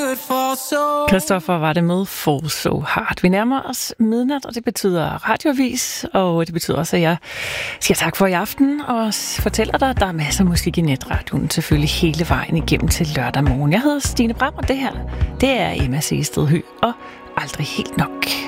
Christoffer var det med Fall So Hard. Vi nærmer os midnat, og det betyder radioavis, og det betyder også, at jeg siger tak for i aften, og fortæller dig, at der er masser af musik i netradioen, selvfølgelig hele vejen igennem til lørdag morgen. Jeg hedder Stine Bram, og det her, det er Emma Sehested Høgh, og aldrig helt nok.